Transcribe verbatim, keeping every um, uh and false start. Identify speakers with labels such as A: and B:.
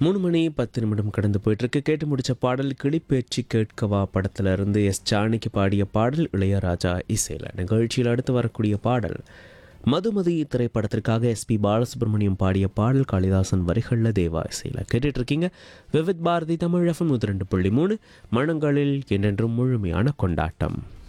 A: மூணு மணி பத்து நிமிடம் கடந்து போயிட்டுருக்கு. கேட்டு முடித்த பாடல் கிளிப்பேச்சு கேட்கவா படத்தில் இருந்து எஸ் ஜானகி பாடிய பாடல் இளையராஜா இசையில். நிகழ்ச்சியில் அடுத்து வரக்கூடிய பாடல் மதுமதி திரைப்படத்திற்காக எஸ்பி பாலசுப்ரமணியம் பாடிய பாடல் காளிதாசன் வரிகளில் தேவா இசையில். கேட்டுட்ருக்கீங்க விவித் பாரதி தமிழ் எஃப்எம் நூற்றி ரெண்டு புள்ளி மூணு மனங்களில் என்றென்றும் முழுமையான கொண்டாட்டம்.